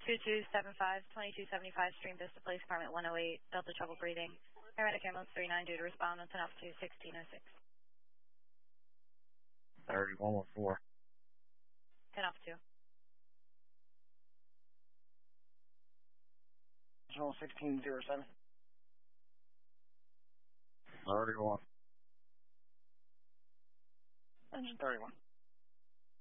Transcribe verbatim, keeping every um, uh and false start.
two two seven five, twenty-two seventy-five Stream Vista Police Department one oh eight, Delta trouble breathing. Paramedic ambulance three nine due to respond with an altitude sixteen oh six. thirty-one one four. ten off two. Channel sixteen zero seven. thirty-one. Engine thirty-one.